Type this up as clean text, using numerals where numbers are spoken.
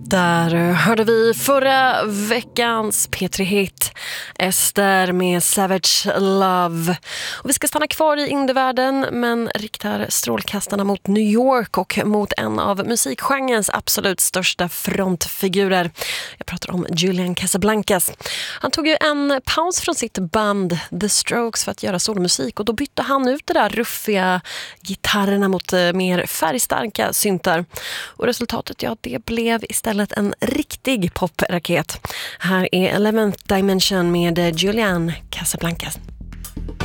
Där hörde vi förra veckans P3-hit Ester med Savage Love. Och vi ska stanna kvar i indievärlden men riktar strålkastarna mot New York och mot en av musikgenrens absolut största frontfigurer. Jag pratar om Julian Casablancas. Han tog ju en paus från sitt band The Strokes för att göra solomusik och då bytte han ut det där ruffiga gitarrerna mot mer färgstarka syntar. Och resultatet, ja, det blev istället en riktig popraket. Här är 11th Dimension med Julian Casablancas.